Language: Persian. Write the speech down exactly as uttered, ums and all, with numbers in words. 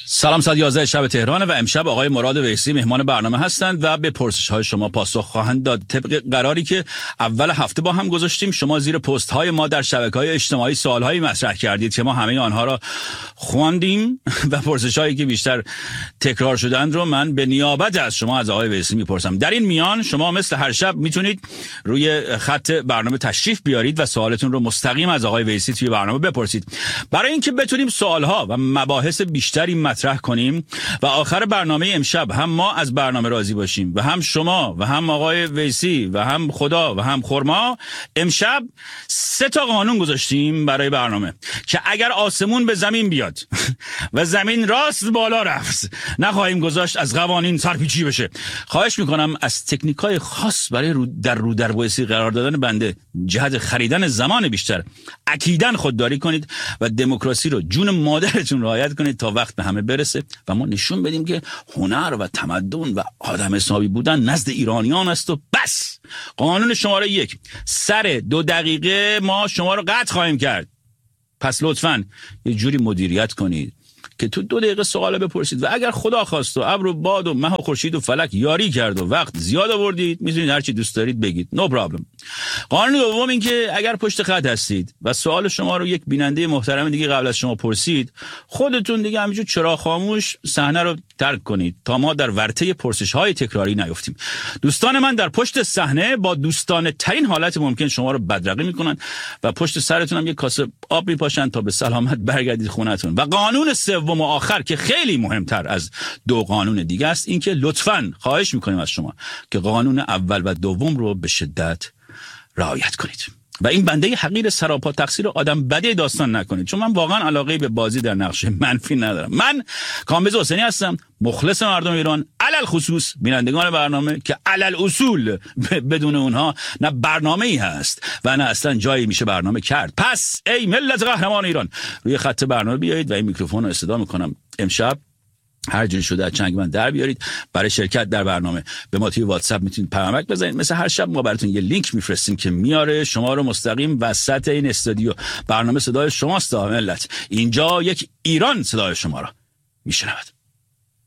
سلام، ساعت یازده شب تهران و امشب آقای مراد ویسی مهمان برنامه هستند و به پرسش های شما پاسخ خواهند داد. طبق قراری که اول هفته با هم گذاشتیم، شما زیر پست های ما در شبکه‌های اجتماعی سوال هایی مطرح کردید که ما همه آنها را خواندیم و پرسش هایی که بیشتر تکرار شدند رو من به نیابت از شما از آقای ویسی میپرسم. در این میان شما مثل هر شب میتونید روی خط برنامه تشریف بیارید و سوالتون رو مستقیم از آقای ویسی توی برنامه بپرسید. برای اینکه بتونیم سوال ها و مباحث بیشتری مطرح کنیم و آخر برنامه امشب هم ما از برنامه راضی باشیم و هم شما و هم آقای ویسی و هم خدا و هم خرما، امشب سه تا قانون گذاشتیم برای برنامه که اگر آسمون به زمین بیاد و زمین راست بالا رفت، نخواهیم گذاشت از قوانین سرپیچی بشه. خواهش میکنم از تکنیکای خاص برای رو در رو در ویسی قرار دادن بنده جهت خریدن زمان بیشتر اکیداً خودداری کنید و دموکراسی رو جون مادرتون رعایت کنید تا وقت به همه برسه و ما نشون بدیم که هنر و تمدن و آدم حسابی بودن نزد ایرانیان است و بس. قانون شماره یک: سر دو دقیقه ما شما رو قطع خواهیم کرد. پس لطفاً یه جوری مدیریت کنید که تو دو دقیقه سوال بپرسید و اگر خدا خواست و ابر و باد و مه و خورشید و فلک یاری کرد و وقت زیاد آوردید، میتونید هر چی دوست دارید بگید، نو پرابلم. قانون دوم این که اگر پشت خط هستید و سوال شما رو یک بیننده محترم دیگه قبل از شما پرسید، خودتون دیگه همینجور چراغ خاموش صحنه رو ترک کنید تا ما در ورطه پرسش های تکراری نیفتیم. دوستان من در پشت صحنه با دوستانه ترین حالت ممکن شما رو بدرقه میکنن و پشت سرتون هم یک کاسه آب میپاشن تا به سلامت برگردید خونتون. و قانون سوم و آخر که خیلی مهمتر از دو قانون دیگه است، این که لطفاً خواهش میکنیم از شما که قانون اول و دوم رو به شدت رعایت کنید و این بنده حقیر سراپا تقصیر آدم بده داستان نکنید، چون من واقعا علاقه به بازی در نقش منفی ندارم. من کامبیز حسینی هستم، مخلص مردم ایران، علل خصوص بینندگان برنامه که علل اصول بدون اونها نه برنامه‌ای هست و نه اصلا جایی میشه برنامه کرد. پس ای ملت قهرمان ایران، روی خط برنامه بیایید و این میکروفون رو استفاده میکنم امشب هر جوری شده از چنگ من در بیارید برای شرکت در برنامه. به ما توی واتساپ میتونید پیامک بزنید، مثل هر شب ما براتون یه لینک میفرستیم که میاره شما رو مستقیم وسط این استودیو. برنامه صدای شماست ملت، اینجا یک ایران صدای شما رو میشنود.